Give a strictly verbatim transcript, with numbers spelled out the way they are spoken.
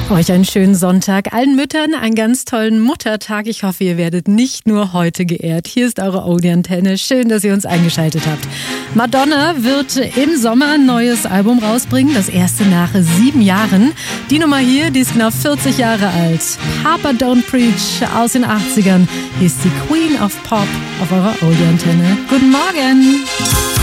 Euch einen schönen Sonntag. Allen Müttern einen ganz tollen Muttertag. Ich hoffe, ihr werdet nicht nur heute geehrt. Hier ist eure Oldie-Antenne. Schön, dass ihr uns eingeschaltet habt. Madonna wird im Sommer ein neues Album rausbringen. Das erste nach sieben Jahren. Die Nummer hier, die ist genau vierzig Jahre alt. Papa Don't Preach aus den achtzigern. Hier ist die Queen of Pop auf eurer Oldie-Antenne. Guten Morgen.